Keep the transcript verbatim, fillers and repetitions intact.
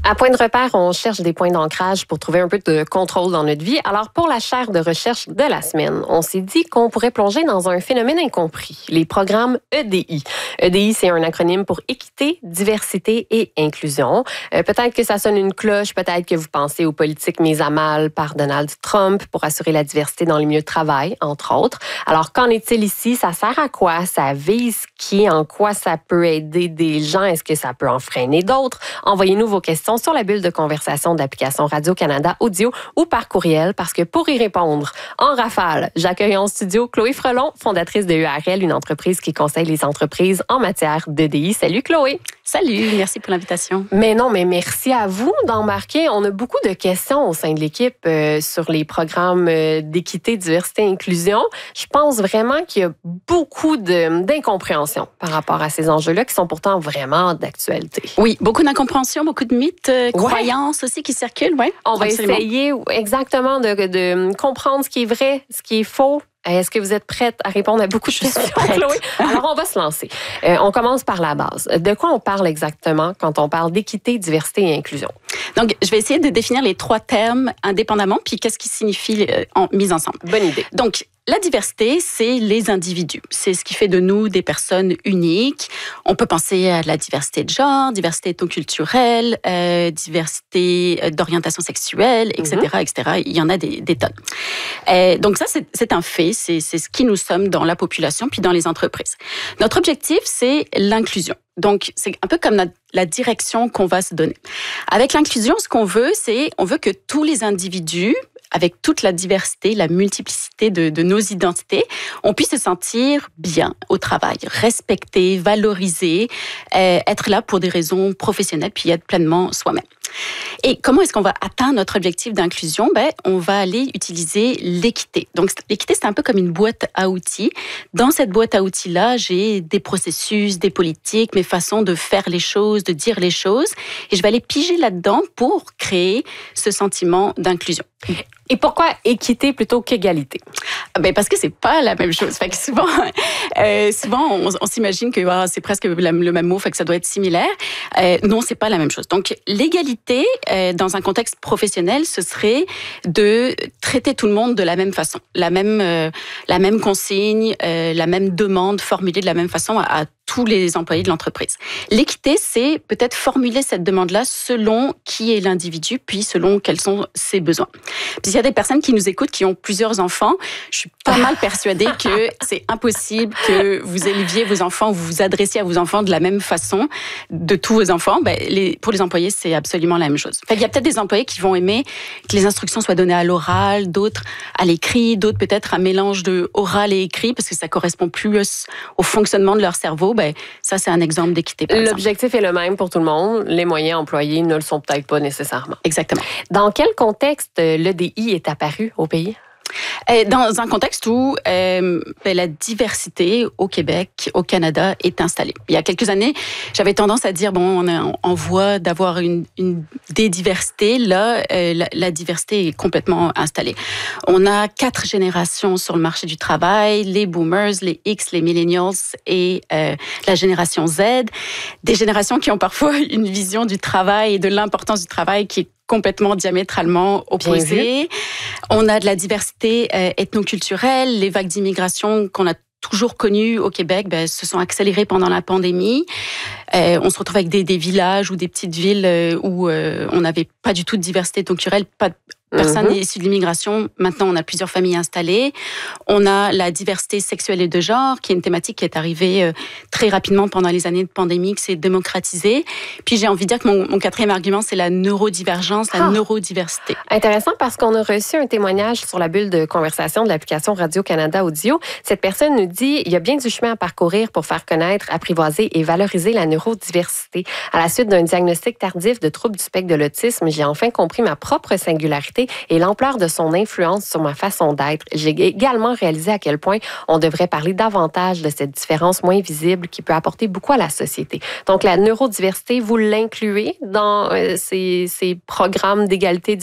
À Point de repère, on cherche des points d'ancrage pour trouver un peu de contrôle dans notre vie. Alors, pour la chaire de recherche de la semaine, on s'est dit qu'on pourrait plonger dans un phénomène incompris, les programmes E D I. E D I, c'est un acronyme pour équité, diversité et inclusion. Euh, peut-être que ça sonne une cloche, peut-être que vous pensez aux politiques mises à mal par Donald Trump pour assurer la diversité dans les milieux de travail, entre autres. Alors, qu'en est-il ici? Ça sert à quoi? Ça vise qui? En quoi ça peut aider des gens? Est-ce que ça peut en freiner d'autres? Envoyez-nous vos questions sur la bulle de conversation de l'application Radio-Canada Audio ou par courriel, parce que pour y répondre en rafale, j'accueille en studio Chloé Frelon, fondatrice de U R L, une entreprise qui conseille les entreprises en matière d'E D I. Salut Chloé! Salut, merci pour l'invitation. Mais non, mais merci à vous d'embarquer. On a beaucoup de questions au sein de l'équipe euh, sur les programmes euh, d'équité, diversité, inclusion. Je pense vraiment qu'il y a beaucoup de, d'incompréhension par rapport à ces enjeux-là qui sont pourtant vraiment d'actualité. Oui, beaucoup d'incompréhension, beaucoup de mythes, euh, ouais. croyances aussi qui circulent. Ouais, On va absolument. essayer exactement de, de comprendre ce qui est vrai, ce qui est faux. Est-ce que vous êtes prête à répondre à beaucoup de questions, Chloé? Alors, on va se lancer. Euh, on commence par la base. De quoi on parle exactement quand on parle d'équité, diversité et inclusion? Donc, je vais essayer de définir les trois termes indépendamment, puis qu'est-ce qui signifie euh, en mise ensemble. Bonne idée. Donc, la diversité, c'est les individus. C'est ce qui fait de nous des personnes uniques. On peut penser à la diversité de genre, diversité ethnoculturelle, euh, diversité d'orientation sexuelle, et cetera, mm-hmm. et cetera. Il y en a des, des tonnes. Euh, donc ça, c'est, c'est un fait. C'est, c'est ce qui nous sommes dans la population puis dans les entreprises. Notre objectif, c'est l'inclusion. Donc, c'est un peu comme la direction qu'on va se donner. Avec l'inclusion, ce qu'on veut, c'est on veut que tous les individus, avec toute la diversité, la multiplicité de, de nos identités, on puisse se sentir bien au travail, respecté, valorisé, euh, être là pour des raisons professionnelles, puis être pleinement soi-même. Et comment est-ce qu'on va atteindre notre objectif d'inclusion? Ben, on va aller utiliser l'équité. Donc, l'équité, c'est un peu comme une boîte à outils. Dans cette boîte à outils-là, j'ai des processus, des politiques, mes façons de faire les choses, de dire les choses. Et je vais aller piger là-dedans pour créer ce sentiment d'inclusion. Et pourquoi équité plutôt qu'égalité? Ben parce que c'est pas la même chose. Fait que souvent, euh, souvent on, on s'imagine que ah, c'est presque la, le même mot, fait que ça doit être similaire. Euh, non, c'est pas la même chose. Donc l'égalité euh, dans un contexte professionnel, ce serait de traiter tout le monde de la même façon, la même euh, la même consigne, euh, la même demande formulée de la même façon à, à tous les employés de l'entreprise. L'équité, c'est peut-être formuler cette demande-là selon qui est l'individu, puis selon quels sont ses besoins. Puis il y a des personnes qui nous écoutent, qui ont plusieurs enfants. Je suis pas mal persuadée que c'est impossible que vous éleviez vos enfants, vous vous adressiez à vos enfants de la même façon de tous vos enfants. Ben, les, pour les employés, c'est absolument la même chose. Fait qu'il y a peut-être des employés qui vont aimer que les instructions soient données à l'oral, d'autres à l'écrit, d'autres peut-être un mélange de oral et écrit, parce que ça correspond plus au fonctionnement de leur cerveau. Ben, ça, c'est un exemple d'équité, par exemple. L'objectif est le même pour tout le monde. Les moyens employés ne le sont peut-être pas nécessairement. Exactement. Dans quel contexte l'E D I est apparu au pays? Dans un contexte où euh, la diversité au Québec, au Canada, est installée. Il y a quelques années, j'avais tendance à dire, bon, on est en voie d'avoir une, une dédiversité. Là, euh, la, la diversité est complètement installée. On a quatre générations sur le marché du travail, les boomers, les X, les millennials et euh, la génération Z. Des générations qui ont parfois une vision du travail et de l'importance du travail qui est complètement diamétralement opposées. On a de la diversité euh, ethnoculturelle, les vagues d'immigration qu'on a toujours connues au Québec, ben, se sont accélérées pendant la pandémie. Euh, on se retrouve avec des, des villages ou des petites villes euh, où euh, on n'avait pas du tout de diversité ethnoculturelle, pas de personnes mm-hmm. issues de l'immigration. Maintenant, on a plusieurs familles installées. On a la diversité sexuelle et de genre, qui est une thématique qui est arrivée euh, très rapidement pendant les années de pandémie, qui s'est démocratisée. Puis j'ai envie de dire que mon, mon quatrième argument, c'est la neurodivergence, la ah. neurodiversité. Intéressant, parce qu'on a reçu un témoignage sur la bulle de conversation de l'application Radio-Canada Audio. Cette personne nous dit « Il y a bien du chemin à parcourir pour faire connaître, apprivoiser et valoriser la neurodiversité. À la suite d'un diagnostic tardif de troubles du spectre de l'autisme, j'ai enfin compris ma propre singularité et l'ampleur de son influence sur ma façon d'être. J'ai également réalisé à quel point on devrait parler davantage de cette différence moins visible qui peut apporter beaucoup à la société. » Donc, la neurodiversité, vous l'incluez dans euh, ces, ces programmes d'égalité